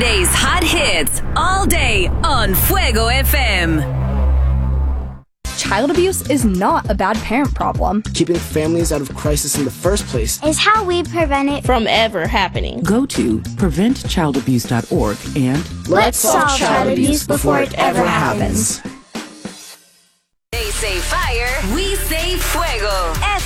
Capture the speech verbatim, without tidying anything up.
Today's hot hits all day on Fuego F M. Child abuse is not a bad parent problem. Keeping families out of crisis in the first place is how we prevent it from ever happening. Go to prevent child abuse dot org and let's solve child abuse before it ever happens. They say fire, we say fuego.